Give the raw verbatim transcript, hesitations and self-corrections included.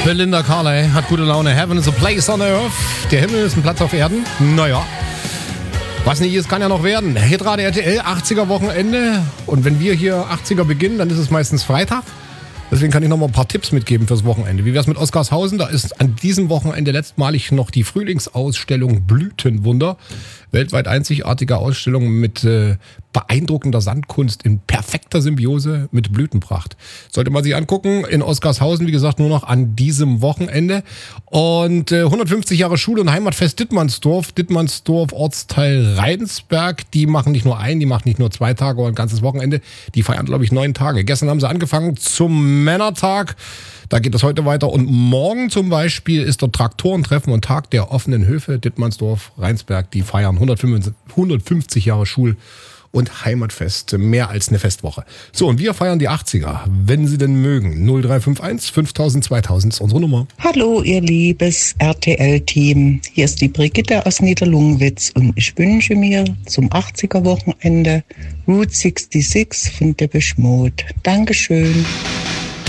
Belinda Carley hat gute Laune. Heaven is a place on earth. Der Himmel ist ein Platz auf Erden. Naja. Was nicht ist, kann ja noch werden. Hitradio R T L, achtziger Wochenende. Und wenn wir hier achtziger beginnen, dann ist es meistens Freitag. Deswegen kann ich noch mal ein paar Tipps mitgeben fürs Wochenende. Wie wär's mit Oscarshausen? Da ist an diesem Wochenende letztmalig noch die Frühlingsausstellung Blütenwunder. Weltweit einzigartige Ausstellung mit äh, beeindruckender Sandkunst in perfekter Symbiose mit Blütenpracht. Sollte man sich angucken. In Oscarshausen, wie gesagt, nur noch an diesem Wochenende. Und äh, hundertfünfzig Jahre Schule- und Heimatfest Dittmannsdorf. Dittmannsdorf, Ortsteil Rheinsberg. Die machen nicht nur ein, die machen nicht nur zwei Tage oder ein ganzes Wochenende. Die feiern, glaube ich, neun Tage. Gestern haben sie angefangen zum Männertag. Da geht es heute weiter. Und morgen zum Beispiel ist dort Traktorentreffen und Tag der offenen Höfe. Dittmannsdorf, Rheinsberg, die feiern hundertfünfzig Jahre Schul- und Heimatfest. Mehr als eine Festwoche. So, und wir feiern die achtziger, wenn Sie denn mögen. null drei fünf eins fünftausend zweitausend ist unsere Nummer. Hallo, ihr liebes R T L-Team. Hier ist die Brigitte aus Niederlungwitz und ich wünsche mir zum achtziger Wochenende Route sechsundsechzig von Depeche Mode. Dankeschön.